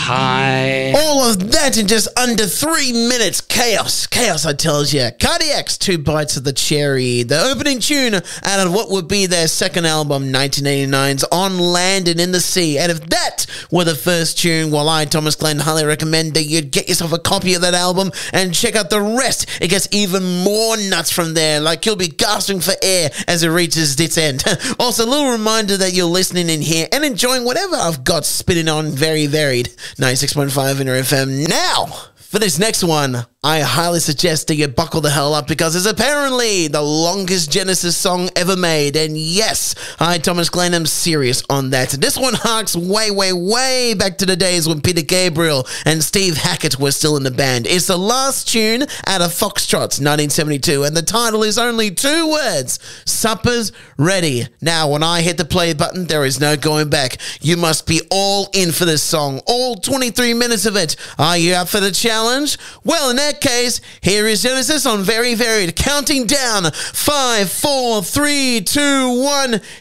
Hi. All of that in just under 3 minutes. Chaos, I tells you. Cardiac's Two Bites of the Cherry, the opening tune out of what would be their second album, 1989's On Land and in the Sea. And if that were the first tune, well, I, Thomas Glenn, highly recommend that you get yourself a copy of that album and check out the rest. It gets even more nuts from there, like you'll be gasping for air as it reaches its end. Also, a little reminder that you're listening in here and enjoying whatever I've got spinning on Very Varied 96.5 Inner FM. Now, for this next one, I highly suggest that you buckle the hell up because it's apparently the longest Genesis song ever made. And yes, I, Thomas Glenn, am serious on that. This one harks way back to the days when Peter Gabriel and Steve Hackett were still in the band. It's the last tune out of Foxtrot's 1972, and the title is only 2 words: Supper's Ready. Now, when I hit the play button, there is no going back. You must be all in for this song, all 23 minutes of it. Are you up for the challenge? Well, in that case, here is Genesis on Very Varied, counting down 5, 4, 3, 2, 1.